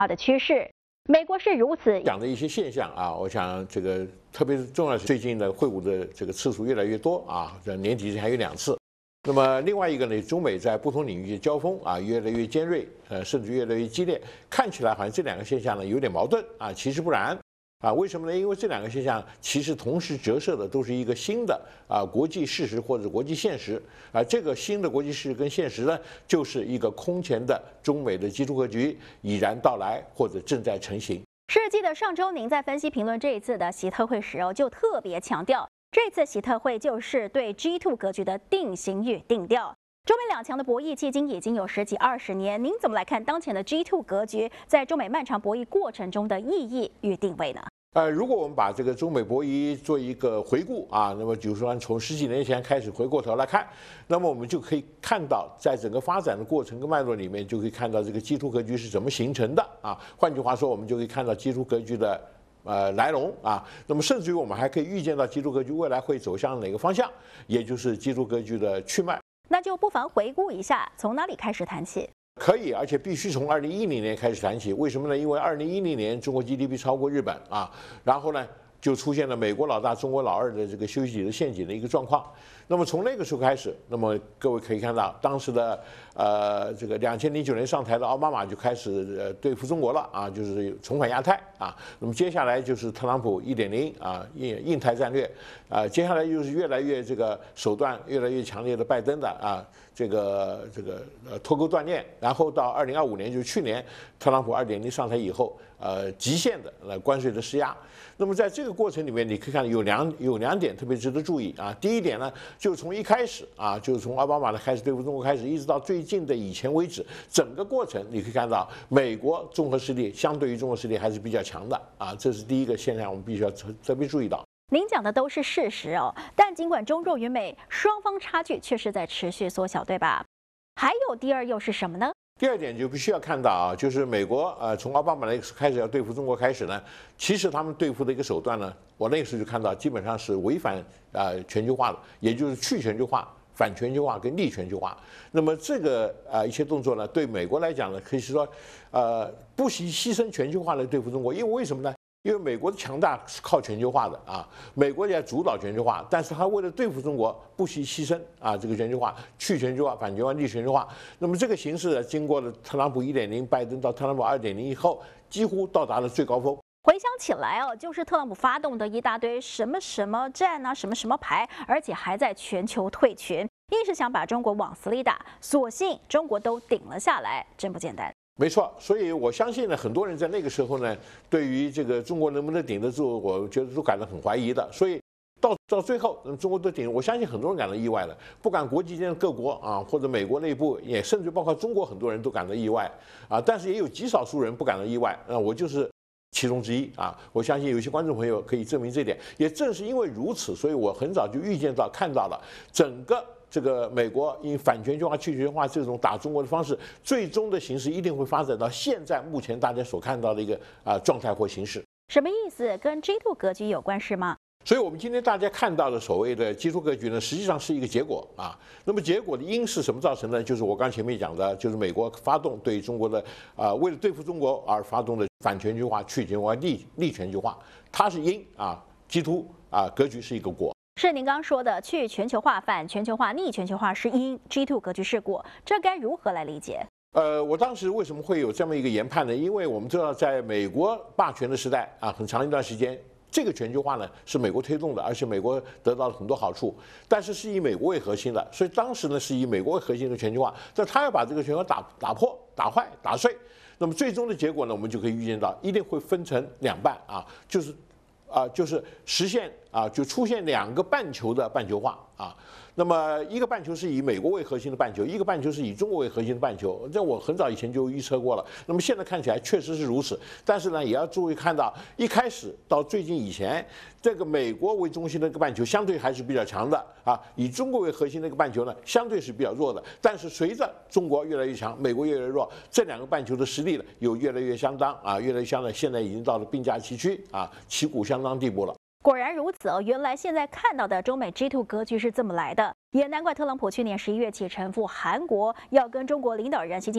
的趋势。美国是如此讲的一些现象啊，我想这个特别是重要是最近的会晤的这个次数越来越多啊，这年底还有2次。那么另外一个呢，中美在不同领域的交锋啊越来越尖锐，甚至越来越激烈，看起来好像这2个现象呢有点矛盾啊，其实不然。为什么呢？因为这2个现象其实同时折射的都是一个新的国际事实或者国际现实这个新的国际事实跟现实呢，就是一个空前的中美的基础格局已然到来或者正在成型。 是记得上周您在分析评论这一次的习特会时就特别强调，这次习特会就是对 G2 格局的定型与定调。中美2强的博弈迄今已经有10几20年，您怎么来看当前的 G2 格局在中美漫长博弈过程中的意义与定位呢？ 如果我们把这个中美博弈做一个回顾那么比如说从10几年前开始回过头来看，那么我们就可以看到，在整个发展的过程跟脉络里面，就可以看到这个基础格局是怎么形成的换句话说，我们就可以看到基础格局的来龙那么甚至于我们还可以预见到基础格局未来会走向哪个方向，也就是基础格局的去脉。 那就不妨回顾一下，从哪里开始谈起？ 可以，而且必须从2010年开始谈起。为什么呢？因为2010年中国 GDP 超过日本然后呢就出现了美国老大中国老二的这个修己的陷阱的一个状况。那么从那个时候开始，那么各位可以看到，当时的这个2009年上台的奥巴马就开始对付中国了就是重返亚太那么接下来就是特朗普1.0印太战略接下来就是越来越这个手段越来越强烈的拜登的这个脱钩断链，然后到2025年就是去年特朗普2.0上台以后极限的关税的施压。那么在这个过程里面，你可以看到有两点特别值得注意第一点呢，就从一开始就是从奥巴马的开始对付中国开始，一直到最近的以前为止，整个过程你可以看到，美国综合实力相对于中国实力还是比较强的这是第一个现象，我们必须要特别注意到。 您讲的都是事实但尽管中弱与美双方差距确实在持续缩小，对吧？还有第二又是什么呢？ 第二点就必须要看到就是美国从奥巴马那个时候开始要对付中国开始呢，其实他们对付的一个手段呢，我那个时候就看到基本上是违反全球化的，也就是去全球化、反全球化跟逆全球化。那么这个一些动作呢，对美国来讲呢，可以说不惜牺牲全球化来对付中国，因为为什么呢？因为美国的强大是靠全球化的美国也主导全球化，但是他为了对付中国，不惜牺牲这个全球化、去全球化、反全球化、逆全球化。那么这个形势呢，经过了特朗普1.0、拜登到特朗普2.0以后，几乎到达了最高峰。 回想起来就是特朗普发动的一大堆什么什么战什么什么牌，而且还在全球退群，硬是想把中国往死里打，所幸中国都顶了下来，真不简单。 没错，所以我相信呢，很多人在那个时候呢，对于这个中国能不能顶得住，我觉得都感到很怀疑的。所以到最后，中国都顶，我相信很多人感到意外的。不管国际间的各国或者美国内部，也甚至包括中国，很多人都感到意外但是也有极少数人不感到意外我就是其中之一我相信有些观众朋友可以证明这点。也正是因为如此，所以我很早就预见到、看到了整个这个美国因反全球化、去全球化这种打中国的方式，最终的形势一定会发展到现在目前大家所看到的一个状态或形式。 什么意思？跟 G2 格局有关是吗？ 所以我们今天大家看到的所谓的基础格局呢，实际上是一个结果那么结果的因是什么造成呢？就是我刚前面讲的，就是美国发动对中国的为了对付中国而发动的反全球化、去全球化、逆全球化，它是因基础格局是一个果。 是您刚说的去全球化、反全球化、逆全球化是因 G2 格局是果，这该如何来理解？ 我当时为什么会有这么一个研判呢？因为我们知道，在美国霸权的时代很长一段时间，这个全球化呢是美国推动的，而且美国得到了很多好处，但是是以美国为核心的，所以当时呢是以美国为核心的全球化，但他要把这个全球化打破、打坏、打碎，那么最终的结果呢，我们就可以预见到，一定会分成2半就是实现就出现2个半球的半球化那么一个半球是以美国为核心的半球，一个半球是以中国为核心的半球。这我很早以前就预测过了。那么现在看起来确实是如此，但是呢，也要注意看到，一开始到最近以前，这个美国为中心的一个半球相对还是比较强的以中国为核心的一个半球呢，相对是比较弱的。但是随着中国越来越强，美国越来越弱，这2个半球的实力呢，有越来越相当越来越相当，现在已经到了并驾齐驱旗鼓相当地步了。 果然如此原来现在看到的中美 G2 格局是这么来的，也难怪特朗普去年11月起臣赴韩国，要跟中国领导人习近平